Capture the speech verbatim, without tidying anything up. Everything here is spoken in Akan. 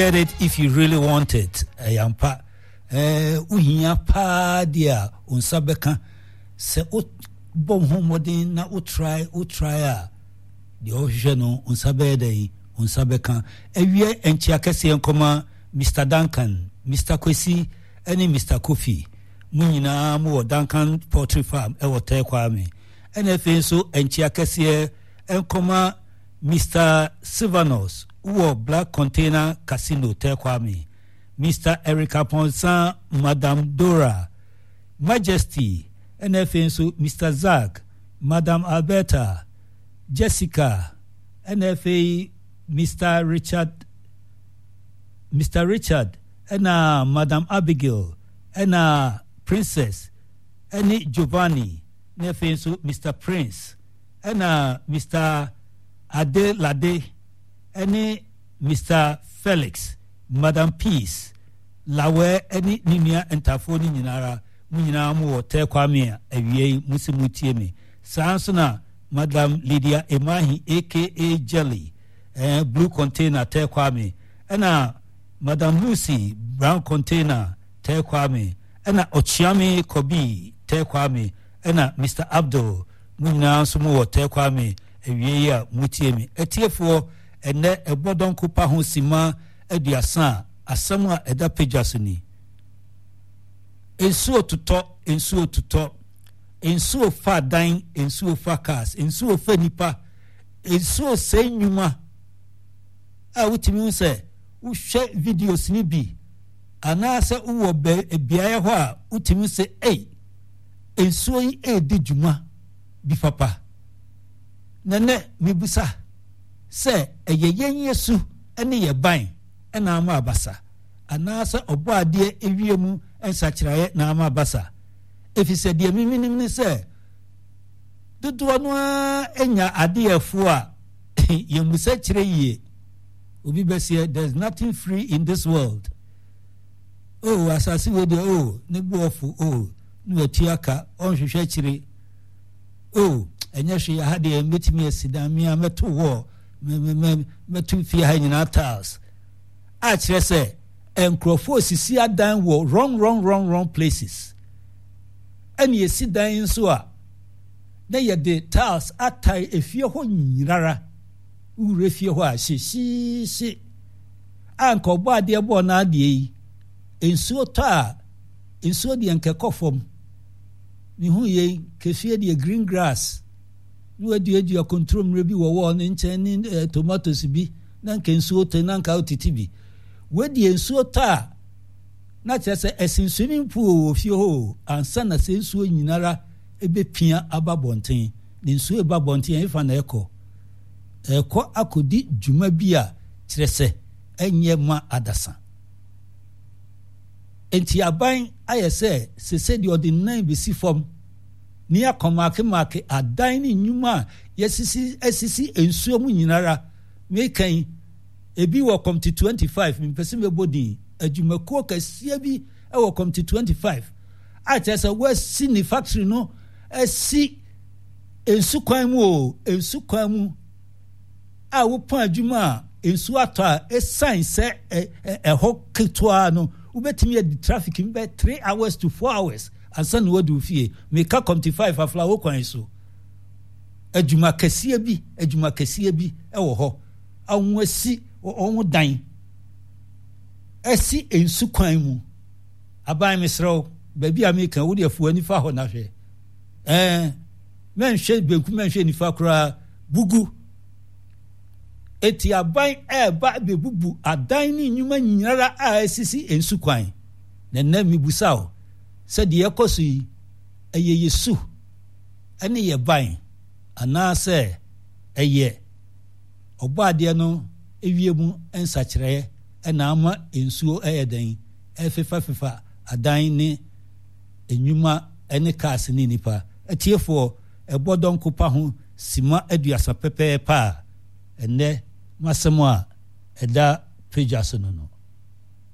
Get it if you really want it. Ayampa. Eh, uhia pa dia unsabeka se o bom homodin na o try o try a the ohwehwe unsabe dey unsabeka ewie enchi akese enkoma Mister Duncan, Mister Kwesi ene Mister Kofi mu nyina mu Duncan Poultry Farm e wote kwame ene fe so enchi akese enkoma Mister Silvanos uwo Black Container Casino te kwame Mister Erica Ponsan, Madame Dora, Majesty, N F N so Mister Zach, Madame Alberta, Jessica, N F A, Mister Richard, Mister Richard, and uh, Madame Abigail, and uh, Princess, and Giovanni, N F N so Mister Prince, and uh, Mister Adelade, and Mister Felix, Madam Peace, Lawe any Ninia and Tafoni Ninara, Munina Mo, Tequamia, Avier, Musimutiemi, Sansona, Madam Lydia Emahi, aka Jelly, eh, Blue Container, Tequami, and uh, Madam Lucy, Brown Container, Tequami, and uh, Ochiami Kobi, Tequami, and uh, Mister Abdul, Munina Sumo, Tequami, Avier, Mutiemi, a tear for and a bodon kupa honsima. Ediasa asama eda pejasuni ensuo tuto ensuo tuto ensuo fa dan ensuo fa cars ensuo fa nipa ensuo se nyuma a wutimi se wo hwe videos ni bi ana se wo be biaye ho a wutimi se ei ensuo yi e di juma bi papa nene mibusa se eyeyen yesu ene ye ban ena ama abasa anasa obo ade ewiemu ensakiraye na ama abasa efise de miminim ni se dodo no enya ade afu a yemusa kire yie obi besie there's nothing free in this world oh asasi we de oh ne buofu oh nu atiaka onhwehwe kire oh enya hwe ya hade metimi asidami ameto wo me metu fi ha nyina tiles a kire se enkrofo sisi adan wo wrong wrong wrong wrong places ani esi dan so a na ye de tiles atai efie ho nyirara ure fie ho a shishi shi anko bo ade bo na ade yi ensuo ta ensuo de enkekofom ni hu ye kefie de green grass no ade ade a control mre bi wo wo ne nchen ni tomatoes bi na nkensuo te na nka otiti bi wedi ensuo ta na chese esin swimming pool ofie ho ansa na se ensuo nyinara ebepia ababonten ne ensuo ebabonten efa na eko eko akodi djuma bia chirese enye ma adasa enti aban ayese sese de ordinary bisi form ni akomake make adan ni nyuma yesisi esisi ensuo mu nyinara mekan ebi wo come to twenty-five mpese mebodi adwumakuo kasia bi e wo come to twenty-five a chesa we si ni factory no esi ensu kwan mu o ensu kwan mu a wo pon adwuma ensu ato a e sign se e ho ketwa no ubetimi e traffic mbe three hours to four hours ansan wo du fie me ka come to five afla wo kwan so adwuma kasia bi adwuma kasia bi e wo ho awasi o dan esi ensu kwan mu aban misro baby american wo de afu ani fa ho na hwe eh men hwe benku men hwe ni fa kura bugu eti aban e ba be bubu adan ni nyuma nyara a esisi ensu kwan na na mi busao se de ekoso yi eye yesu ene ye ban ana se eye obade no ewiemu ensakire ena ama ensuo eyeden efefa fefa adan ni enwuma ene cars ni nipa etiefo ebodon kopa ho sima aduasa pepe pa ene masemo a eda pejaso no no